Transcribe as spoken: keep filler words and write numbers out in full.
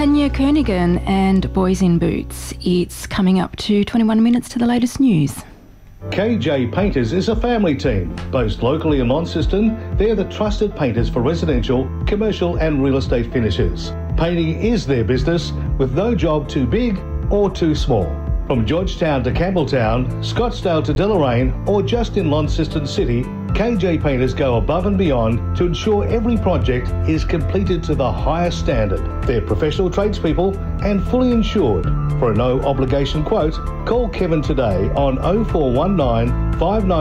Tanya Kernighan and Boys in Boots. It's coming up to twenty-one minutes to the latest news. K J Painters is a family team. Based locally in Launceston, they're the trusted painters for residential, commercial and real estate finishes. Painting is their business, with no job too big or too small. From Georgetown to Campbelltown, Scottsdale to Deloraine, or just in Launceston City, K J Painters go above and beyond to ensure every project is completed to the highest standard. They're professional tradespeople and fully insured. For a no obligation quote, call Kevin today on oh four one nine, five nine